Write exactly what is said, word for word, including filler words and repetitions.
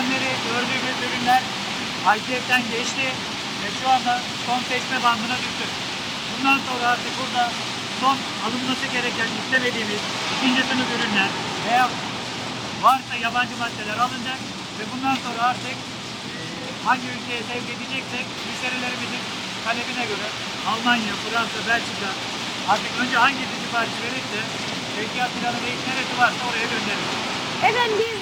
başından beri gördüğümüz ürünler I T F'den geçti ve şu anda son seçme bandına düştü. Bundan sonra artık burada son alınması gereken istemediğimiz ikinci sınıf ürünler veya varsa yabancı maddeler alınacak ve bundan sonra artık e, hangi ülkeye sevk edeceksek müşterilerimizin talebine göre Almanya, Fransa, Belçika artık önce hangisi sipariş verirse sevkiyat planı ve neresi varsa oraya göndeririz. Efendim biz